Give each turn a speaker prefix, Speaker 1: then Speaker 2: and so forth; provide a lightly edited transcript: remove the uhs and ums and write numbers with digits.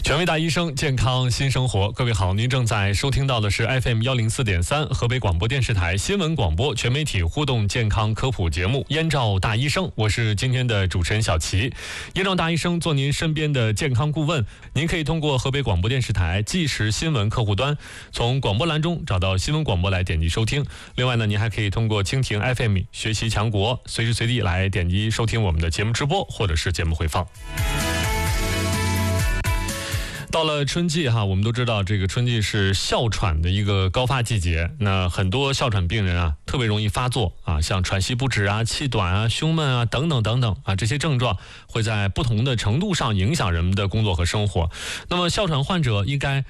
Speaker 1: 权威大医生，健康新生活。各位好，您正在收听到的是 FM104.3河北广播电视台新闻广播全媒体互动健康科普节目《燕赵大医生》，我是今天的主持人小齐。燕赵大医生做您身边的健康顾问，您可以通过河北广播电视台即时新闻客户端，从广播栏中找到新闻广播来点击收听。另外呢，您还可以通过蜻蜓 FM 学习强国，随时随地来点击收听我们的节目直播或者是节目回放。到了春季我们都知道这个春季是哮喘的一个高发季节，那很多哮喘病人特别容易发作像喘息不止气短胸闷等等等等这些症状会在不同的程度上影响人们的工作和生活。那么哮喘患者应该